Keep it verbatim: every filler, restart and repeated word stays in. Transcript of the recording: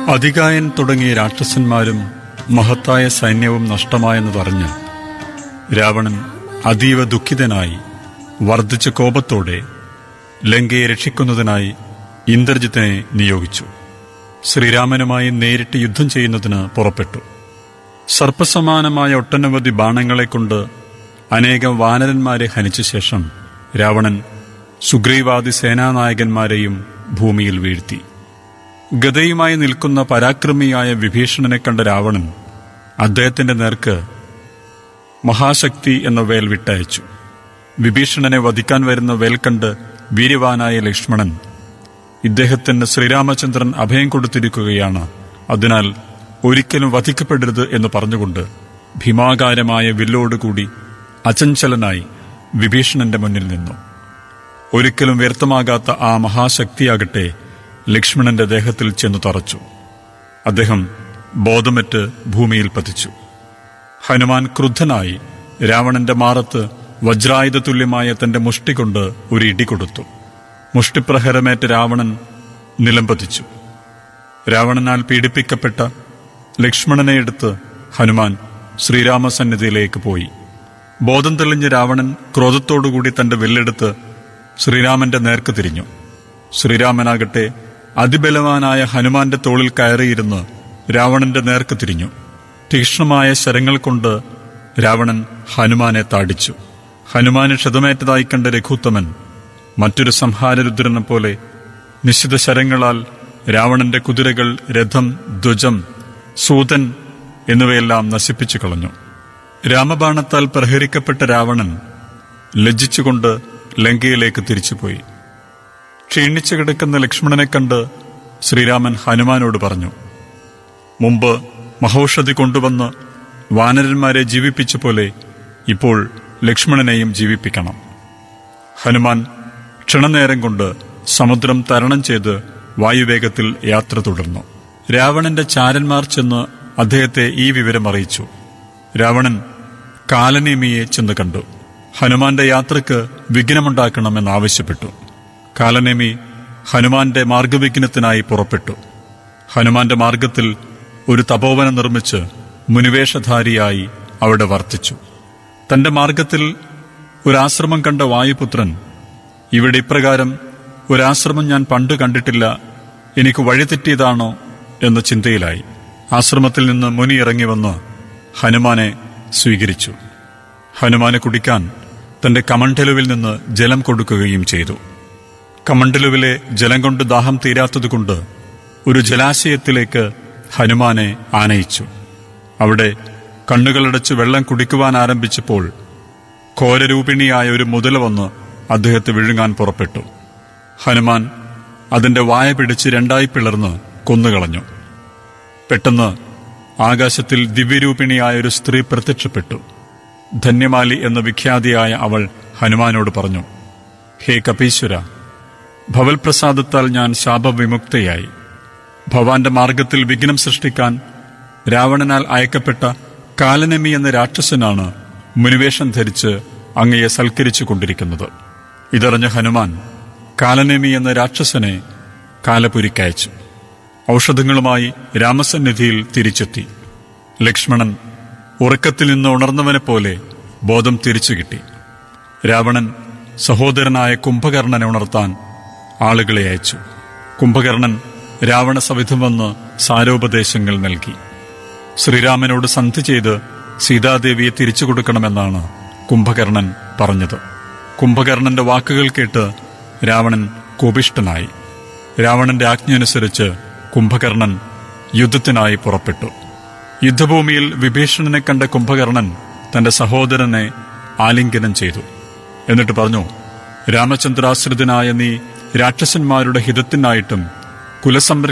അതികായൻ തുടങ്ങിയ രാക്ഷസന്മാരും മഹത്തായ സൈന്യവും നഷ്ടമായെന്നതറിഞ്ഞ് രാവണൻ അതീവ ദുഃഖിതനായി വർദ്ധിച്ച കോപത്തോടെ ലങ്കയെ രക്ഷിക്കുന്നതിനായി ഇന്ദ്രജിത്തിനെ നിയോഗിച്ചു. ശ്രീരാമനുമായി നേരിട്ട് യുദ്ധം ചെയ്യുന്നതിന് പുറപ്പെട്ടു. സർപ്പസമാനമായ ഒട്ടനവധി ബാണങ്ങളെക്കൊണ്ട് അനേകം വാനരന്മാരെ ഹനിച്ച ശേഷം രാവണൻ സുഗ്രീവാദി സേനാനായകന്മാരെയും ഭൂമിയിൽ വീഴ്ത്തി. ഗദയുമായി നിൽക്കുന്ന പരാക്രമിയായ വിഭീഷണനെ കണ്ട രാവണൻ അദ്ദേഹത്തിന്റെ നേർക്ക് മഹാശക്തി എന്ന വേൽ വിട്ടയച്ചു. വിഭീഷണനെ വധിക്കാൻ വരുന്ന വേൽ കണ്ട് വീര്യവാനായ ലക്ഷ്മണൻ ഇദ്ദേഹത്തിന് ശ്രീരാമചന്ദ്രൻ അഭയം കൊടുത്തിരിക്കുകയാണ്, അതിനാൽ ഒരിക്കലും വധിക്കപ്പെടരുത് എന്ന് പറഞ്ഞുകൊണ്ട് ഭീമാകാരമായ വില്ലോടുകൂടി അചഞ്ചലനായി വിഭീഷണന്റെ മുന്നിൽ നിന്നു. ഒരിക്കലും വ്യർത്ഥമാകാത്ത ആ മഹാശക്തിയാകട്ടെ ലക്ഷ്മണന്റെ ദേഹത്തിൽ ചെന്നു തറച്ചു. അദ്ദേഹം ബോധമറ്റ് ഭൂമിയിൽ പതിച്ചു. ഹനുമാൻ ക്രുദ്ധനായി രാവണന്റെ മാറത്ത് വജ്രായുധ തുല്യമായ തന്റെ മുഷ്ടി കൊണ്ട് ഒരു ഇടി കൊടുത്തു. മുഷ്ടിപ്രഹരമേറ്റ് രാവണൻ നിലംപതിച്ചു. രാവണനാൽ പീഡിപ്പിക്കപ്പെട്ട ലക്ഷ്മണനെ എടുത്ത് ഹനുമാൻ ശ്രീരാമസന്നിധിയിലേക്ക് പോയി. ബോധം തെളിഞ്ഞ രാവണൻ ക്രോധത്തോടുകൂടി തന്റെ വില്ലെടുത്ത് ശ്രീരാമന്റെ നേർക്ക് തിരിഞ്ഞു. ശ്രീരാമനാകട്ടെ അതിബലവാനായ ഹനുമാന്റെ തോളിൽ കയറിയിരുന്ന് രാവണന്റെ നേർക്ക് തിരിഞ്ഞു. തീക്ഷ്ണമായ ശരങ്ങൾ കൊണ്ട് രാവണൻ ഹനുമാനെ താടിച്ചു. ഹനുമാന് ക്ഷതമേറ്റതായി കണ്ട രഘുത്തമൻ മറ്റൊരു സംഹാരരുദ്രനെ പോലെ നിശ്ചിത ശരങ്ങളാൽ രാവണന്റെ കുതിരകൾ, രഥം, ധ്വജം, സൂതൻ എന്നിവയെല്ലാം നശിപ്പിച്ചു കളഞ്ഞു. രാമബാണത്താൽ പ്രഹരിക്കപ്പെട്ട രാവണൻ ലജ്ജിച്ചുകൊണ്ട് ലങ്കയിലേക്ക് തിരിച്ചുപോയി. ക്ഷീണിച്ചു കിടക്കുന്ന ലക്ഷ്മണനെ കണ്ട് ശ്രീരാമൻ ഹനുമാനോട് പറഞ്ഞു, മുമ്പ് മഹൌഷധി കൊണ്ടുവന്ന് വാനരന്മാരെ ജീവിപ്പിച്ച പോലെ ഇപ്പോൾ ലക്ഷ്മണനെയും ജീവിപ്പിക്കണം. ഹനുമാൻ ക്ഷണനേരം കൊണ്ട് സമുദ്രം തരണം ചെയ്ത് വായുവേഗത്തിൽ യാത്ര തുടർന്നു. രാവണന്റെ ചാരന്മാർ ചെന്ന് അദ്ദേഹത്തെ ഈ വിവരം അറിയിച്ചു. രാവണൻ കാലനേമിയെ ചെന്ന് കണ്ടു. ഹനുമാന്റെ യാത്രക്ക് വിഘ്നമുണ്ടാക്കണമെന്നാവശ്യപ്പെട്ടു. കാലനേമി ഹനുമാന്റെ മാർഗവിഘ്നത്തിനായി പുറപ്പെട്ടു. ഹനുമാന്റെ മാർഗത്തിൽ ഒരു തപോവനം നിർമ്മിച്ച് മുനിവേഷധാരിയായി അവിടെ വർത്തിച്ചു. തന്റെ മാർഗത്തിൽ ഒരാശ്രമം കണ്ട വായുപുത്രൻ, ഇവിടെ ഇപ്രകാരം ഒരാശ്രമം ഞാൻ പണ്ട് കണ്ടിട്ടില്ല, എനിക്ക് വഴിതെറ്റിയതാണോ എന്ന ചിന്തയിലായി. ആശ്രമത്തിൽ നിന്ന് മുനി ഇറങ്ങി വന്ന് ഹനുമാനെ സ്വീകരിച്ചു. ഹനുമാനെ കുടിക്കാൻ തന്റെ കമണ്ഡലുവിൽ നിന്ന് ജലം കൊടുക്കുകയും ചെയ്തു. കമണ്ഡലുവിലെ ജലം കൊണ്ട് ദാഹം തീരാത്തതുകൊണ്ട് ഒരു ജലാശയത്തിലേക്ക് ഹനുമാനെ ആനയിച്ചു. അവിടെ കണ്ണുകളടച്ച് വെള്ളം കുടിക്കുവാൻ ആരംഭിച്ചപ്പോൾ ഘോരരൂപിണിയായ ഒരു മുതല വന്ന് അദ്ദേഹത്തെ വിഴുങ്ങാൻ പുറപ്പെട്ടു. ഹനുമാൻ അതിന്റെ വായ പിടിച്ച് രണ്ടായി പിളർന്ന് കൊന്നുകളഞ്ഞു. പെട്ടെന്ന് ആകാശത്തിൽ ദിവ്യരൂപിണിയായ ഒരു സ്ത്രീ പ്രത്യക്ഷപ്പെട്ടു. ധന്യമാലി എന്ന വിഖ്യാതിയായ അവൾ ഹനുമാനോട് പറഞ്ഞു, ഹേ കപീശ്വര, ഭവൽപ്രസാദത്താൽ ഞാൻ ശാപവിമുക്തയായി. ഭവാന്റെ മാർഗത്തിൽ വിഘ്നം സൃഷ്ടിക്കാൻ രാവണനാൽ അയക്കപ്പെട്ട കാലനേമി എന്ന രാക്ഷസനാണ് മുനിവേഷം ധരിച്ച് അങ്ങയെ സൽക്കരിച്ചു കൊണ്ടിരിക്കുന്നത്. ഇതറിഞ്ഞ ഹനുമാൻ കാലനേമി എന്ന രാക്ഷസനെ കാലപുരിക്കയച്ചു. ഔഷധങ്ങളുമായി രാമസന്നിധിയിൽ തിരിച്ചെത്തി. ലക്ഷ്മണൻ ഉറക്കത്തിൽ നിന്ന് ഉണർന്നവനെ പോലെ ബോധം തിരിച്ചു കിട്ടി. രാവണൻ സഹോദരനായ കുംഭകർണനെ ഉണർത്താൻ ആളുകളെ അയച്ചു. കുംഭകർണൻ രാവണ സവിധം വന്ന് സാരോപദേശങ്ങൾ നൽകി. ശ്രീരാമനോട് സന്ധി ചെയ്ത് സീതാദേവിയെ തിരിച്ചു കൊടുക്കണമെന്നാണ് കുംഭകർണൻ പറഞ്ഞത്. കുംഭകർണന്റെ വാക്കുകൾ കേട്ട് രാവണൻ കോപിഷ്ഠനായി. രാവണന്റെ ആജ്ഞയനുസരിച്ച് കുംഭകർണൻ യുദ്ധത്തിനായി പുറപ്പെട്ടു. യുദ്ധഭൂമിയിൽ വിഭീഷണനെ കണ്ട കുംഭകർണൻ തന്റെ സഹോദരനെ ആലിംഗനം ചെയ്തു. എന്നിട്ട് പറഞ്ഞു, രാമചന്ദ്രാശ്രിതനായ നീ രാക്ഷസന്മാരുടെ ഹിതത്തിനായിട്ടും കുലസംരക്ഷ